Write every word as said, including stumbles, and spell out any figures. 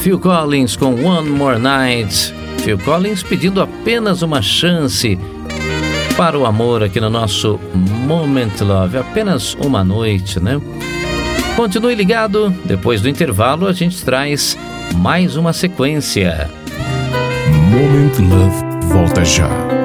Phil Collins com One More Night. Phil Collins pedindo apenas uma chance para o amor aqui no nosso Moment Love. Apenas uma noite, né? Continue ligado, depois do intervalo a gente traz mais uma sequência. Moment Love volta já.